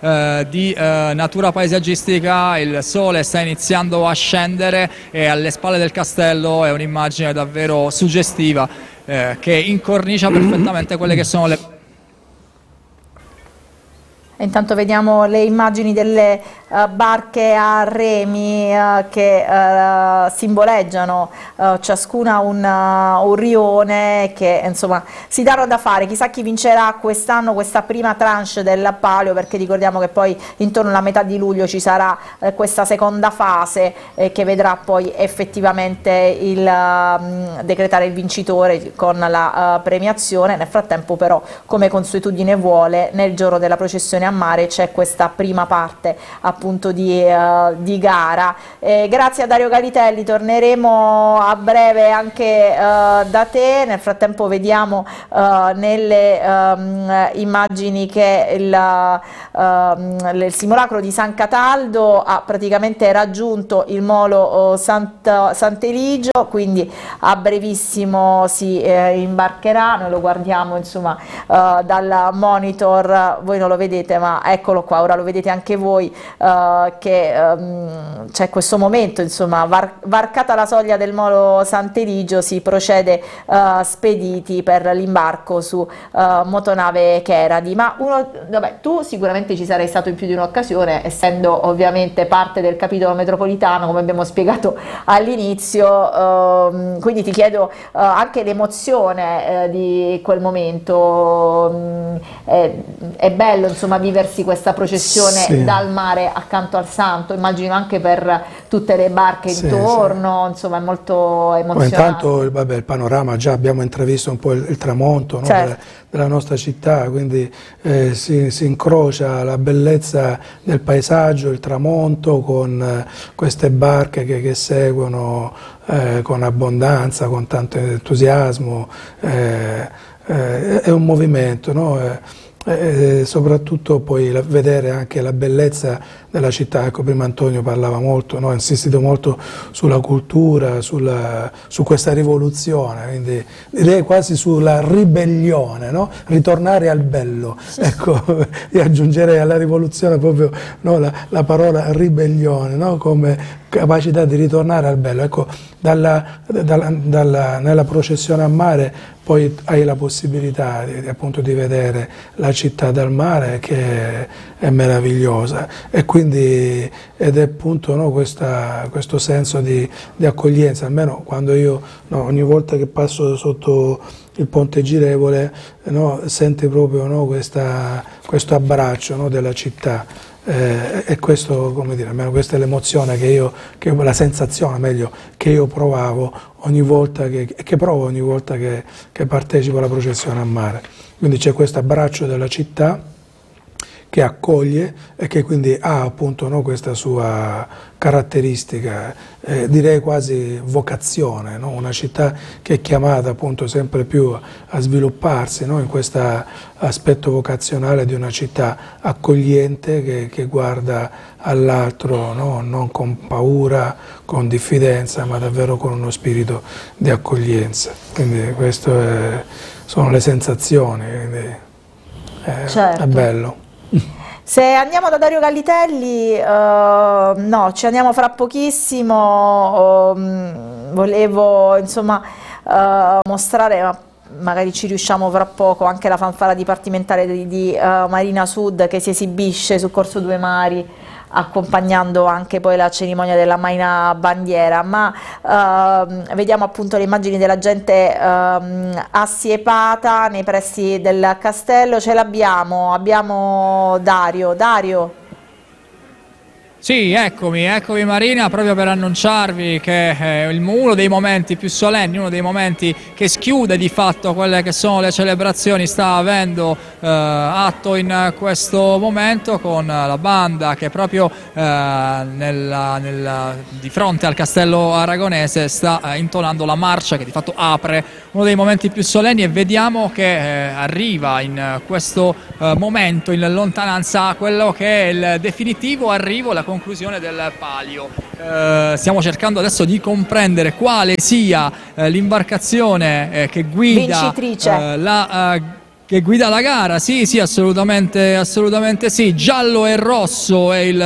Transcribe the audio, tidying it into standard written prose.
di natura paesaggistica. Il sole sta iniziando a scendere e alle spalle del castello è un'immagine davvero suggestiva che incornicia perfettamente quelle che sono le... Intanto vediamo le immagini delle barche a remi che simboleggiano ciascuna un rione che insomma si daranno da fare. Chissà chi vincerà quest'anno questa prima tranche del Palio, perché ricordiamo che poi intorno alla metà di luglio ci sarà questa seconda fase che vedrà poi effettivamente decretare il vincitore con la premiazione. Nel frattempo però, come consuetudine vuole, nel giorno della processione a mare c'è questa prima parte appunto di gara. Grazie a Dario Galitelli, torneremo a breve anche da te. Nel frattempo vediamo nelle immagini che il simulacro di San Cataldo ha praticamente raggiunto il molo Sant'Eligio, quindi a brevissimo si imbarcherà. Noi lo guardiamo insomma dal monitor, voi non lo vedete ma eccolo qua, ora lo vedete anche voi, che c'è questo momento, insomma, varcata la soglia del molo Sant'Eligio si procede spediti per l'imbarco su motonave Cheradi. Ma vabbè, tu sicuramente ci sarai stato in più di un'occasione, essendo ovviamente parte del capitolo metropolitano, come abbiamo spiegato all'inizio, quindi ti chiedo anche l'emozione di quel momento. È bello insomma viversi questa processione dal mare accanto al santo, immagino anche per tutte le barche intorno, insomma è molto emozionante. Intanto vabbè, il panorama, già abbiamo intravisto un po' il tramonto, no? della nostra città, quindi si incrocia la bellezza del paesaggio, il tramonto con queste barche che seguono con abbondanza, con tanto entusiasmo, è un movimento, no? Soprattutto poi vedere anche la bellezza della città. Ecco, prima Antonio parlava molto, no? Ha insistito molto sulla cultura, su questa rivoluzione, quindi direi quasi sulla ribellione, no? Ritornare al bello, ecco, io aggiungerei alla rivoluzione proprio, no, la parola ribellione, no? Come capacità di ritornare al bello. Ecco, nella processione a mare poi hai la possibilità appunto di vedere la città dal mare, che è meravigliosa, e quindi ed è appunto, no, questo senso di accoglienza. Almeno quando io, no, ogni volta che passo sotto il ponte girevole, no, senti proprio, no, questo abbraccio, no, della città. E questo, come dire, almeno questa è l'emozione la sensazione meglio che io provavo ogni volta che provo ogni volta che partecipo alla processione a mare. Quindi c'è questo abbraccio della città che accoglie e che quindi ha appunto, no, questa sua caratteristica, direi quasi vocazione, no? Una città che è chiamata appunto sempre più a svilupparsi, no? In questo aspetto vocazionale di una città accogliente che guarda all'altro, no? Non con paura, con diffidenza, ma davvero con uno spirito di accoglienza. Quindi queste sono le sensazioni, quindi è bello. Se andiamo da Dario Galitelli, no, ci andiamo fra pochissimo. Volevo insomma mostrare, ma magari ci riusciamo fra poco, anche la fanfara dipartimentale di Marina Sud che si esibisce su Corso Due Mari, accompagnando anche poi la cerimonia della Maina Bandiera. Ma vediamo appunto le immagini della gente assiepata nei pressi del castello. Ce l'abbiamo, abbiamo Dario. Sì, eccomi Marina, proprio per annunciarvi che uno dei momenti più solenni, uno dei momenti che schiude di fatto quelle che sono le celebrazioni, sta avendo atto in questo momento, con la banda che proprio di fronte al castello aragonese sta intonando la marcia che di fatto apre uno dei momenti più solenni, e vediamo che arriva in questo momento in lontananza quello che è il definitivo arrivo, la conclusione del palio. Stiamo cercando adesso di comprendere quale sia l'imbarcazione che guida la che guida la gara, sì, assolutamente sì. Giallo e rosso è il